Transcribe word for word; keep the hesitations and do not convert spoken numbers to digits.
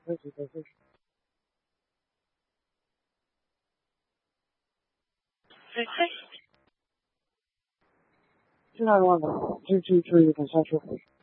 可以可以。现在的话呢，就就就有点像是